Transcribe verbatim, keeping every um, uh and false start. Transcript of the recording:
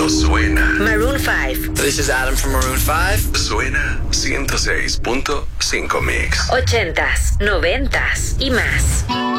mundo suena. Maroon five. This is Adam from Maroon five. Suena ciento seis punto cinco Mix. Ochentas, noventas y más.